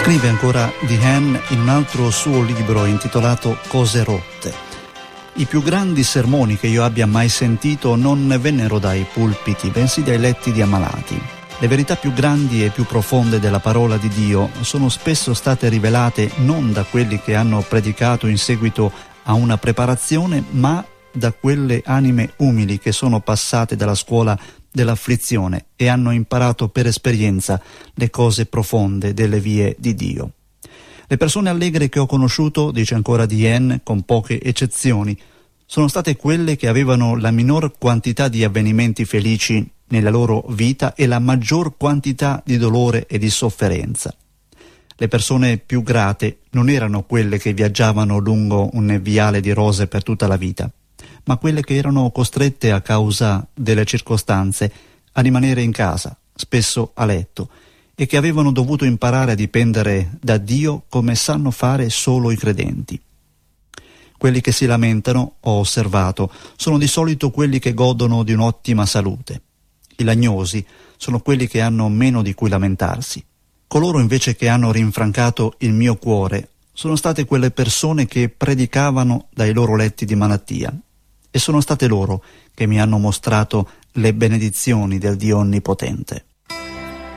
Scrive ancora Dehaene in un altro suo libro intitolato Cose rotte. I più grandi sermoni che io abbia mai sentito non vennero dai pulpiti, bensì dai letti di ammalati. Le verità più grandi e più profonde della parola di Dio sono spesso state rivelate non da quelli che hanno predicato in seguito a una preparazione, ma da quelle anime umili che sono passate dalla scuola dell'afflizione e hanno imparato per esperienza le cose profonde delle vie di Dio. Le persone allegre che ho conosciuto, dice ancora Dehaene, con poche eccezioni, sono state quelle che avevano la minor quantità di avvenimenti felici nella loro vita e la maggior quantità di dolore e di sofferenza. Le persone più grate non erano quelle che viaggiavano lungo un viale di rose per tutta la vita, ma quelle che erano costrette a causa delle circostanze a rimanere in casa, spesso a letto, e che avevano dovuto imparare a dipendere da Dio come sanno fare solo i credenti. Quelli che si lamentano, ho osservato, sono di solito quelli che godono di un'ottima salute. I lagnosi sono quelli che hanno meno di cui lamentarsi. Coloro invece che hanno rinfrancato il mio cuore sono state quelle persone che predicavano dai loro letti di malattia, e sono state loro che mi hanno mostrato le benedizioni del Dio Onnipotente.